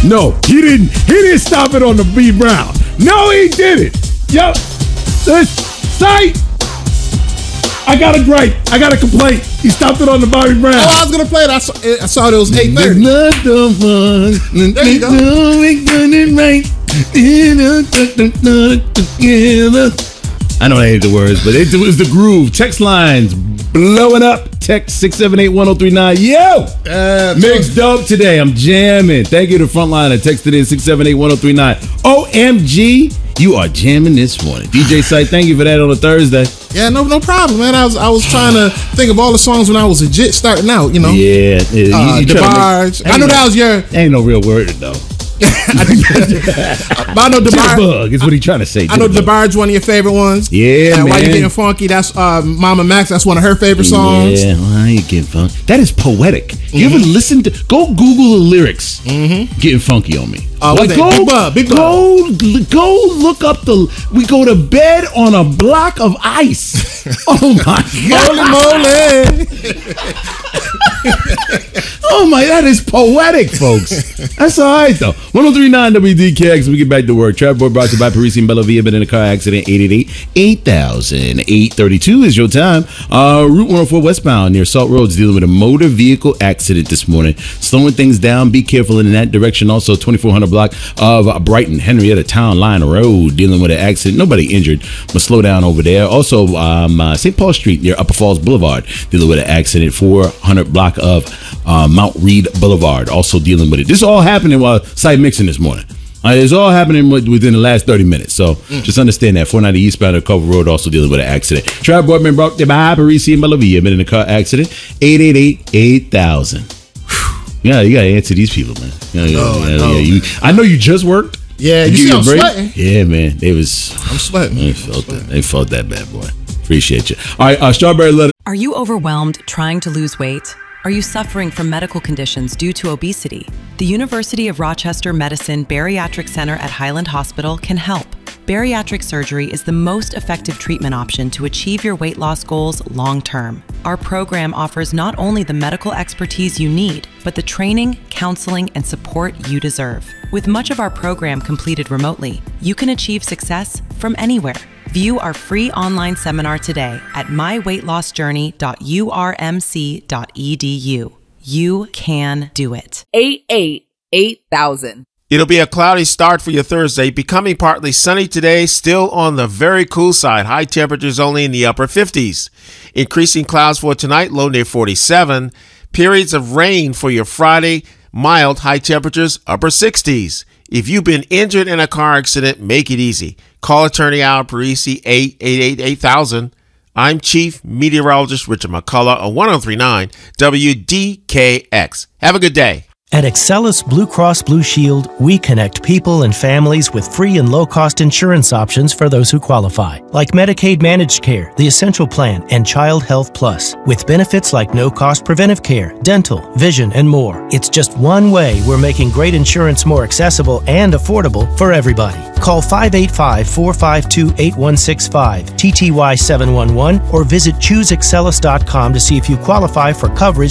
No, he didn't. He didn't stop it on the B Brown. No, he didn't. Yo, this site. I got a gripe. I got a complaint. He stopped it on the Bobby Brown. Oh, I was gonna play it. I saw it was 8:30. There you go. I know that ain't the words, but it was the groove. Text lines blowing up. Text 678-1039. Yo! Mixed dope today. I'm jamming. Thank you to Frontline that texted in 678-1039. OMG, you are jamming this morning. DJ Sight, thank you for that on a Thursday. Yeah, no problem, man. I was trying to think of all the songs when I was legit starting out, you know. Yeah. DeBarge. I know that was your... Ain't no real word, though. I know DeBarge is what he's trying to say. I know DeBarge, one of your favorite ones. Yeah, man. Why You Getting Funky? That's Mama Max. That's one of her favorite songs. Yeah, Why You Getting Funky? That is poetic. You ever listen to? Go Google the lyrics. Getting Funky on Me. Big Bub. Go look up we go to bed on a block of ice. Oh my God. Holy moly. Oh my, that is poetic, folks. That's all right, though. 103.9 WDKX. We get back to work. Trap Boy brought to you by Parisi and Bellavia. Been in a car accident. 888-8000-832 is your time. Route 104 westbound near Salt Roads dealing with a motor vehicle accident this morning. Slowing things down. Be careful in that direction. Also, 2400 block of Brighton Henrietta Town Line Road dealing with an accident. Nobody injured, but slow down over there. Also, St. Paul Street near Upper Falls Boulevard dealing with an accident. 400 block of Mount Reed Boulevard also dealing with it. This is all happening while site mixing this morning. It's all happening within the last 30 minutes. So just understand that. 490 eastbound of Culver Road also dealing with an accident. Trap Boy been brought to you by Parisi and Bellavia. Been in a car accident. 888-8000. Yeah, you gotta answer these people, man. I know you just worked. Yeah, you see I'm sweating. Yeah, man. I'm sweating. They felt that bad, boy. Appreciate you. All right, Strawberry Letter. Are you overwhelmed trying to lose weight? Are you suffering from medical conditions due to obesity? The University of Rochester Medicine Bariatric Center at Highland Hospital can help. Bariatric surgery is the most effective treatment option to achieve your weight loss goals long term. Our program offers not only the medical expertise you need, but the training, counseling, and support you deserve. With much of our program completed remotely, you can achieve success from anywhere. View our free online seminar today at myweightlossjourney.urmc.edu. You can do it. 888-8000. It'll be a cloudy start for your Thursday, becoming partly sunny today, still on the very cool side. High temperatures only in the upper 50s. Increasing clouds for tonight, low near 47. Periods of rain for your Friday, mild, high temperatures, upper 60s. If you've been injured in a car accident, make it easy. Call attorney Al Parisi, 888-8000. I'm Chief Meteorologist Richard McCullough on 103.9 WDKX. Have a good day. At Excellus Blue Cross Blue Shield, we connect people and families with free and low-cost insurance options for those who qualify, like Medicaid Managed Care, the Essential Plan, and Child Health Plus, with benefits like no-cost preventive care, dental, vision, and more. It's just one way we're making great insurance more accessible and affordable for everybody. Call 585-452-8165, TTY 711, or visit ChooseExcellus.com to see if you qualify for coverage